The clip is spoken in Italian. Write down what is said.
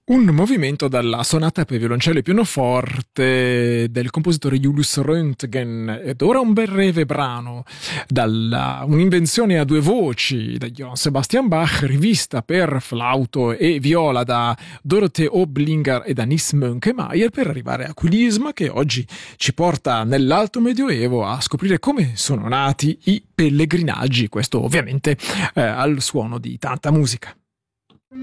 Un movimento dalla sonata per violoncello e pianoforte del compositore Julius Röntgen, ed ora un breve brano dalla un'invenzione a due voci da Johann Sebastian Bach, rivista per flauto e viola da Dorothee Oblinger e da Nis Mönkemeyer, per arrivare a Quilisma, che oggi ci porta nell'Alto Medioevo a scoprire come sono nati i pellegrinaggi, questo ovviamente al suono di tanta musica.